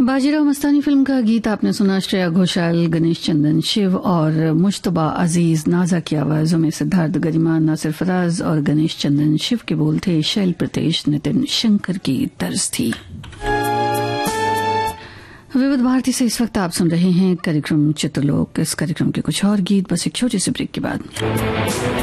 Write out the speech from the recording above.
Bajirao Mastani film का गीत आपने सुना। श्रेया घोषाल, गणेश चंदन, शिव और मुश्तबा अजीज, नाजा की आवाजों में सिद्धार्थ, गरिमा, नासिर फराज और गणेश चंदन। शिव के बोल थे शैल प्रतेश, नितिन शंकर की तर्ज थी। विविध भारती से इस वक्त आप सुन रहे हैं कार्यक्रम चित्रलोक। इस कार्यक्रम के कुछ और गीत बस एक छोटे से ब्रेक के बाद।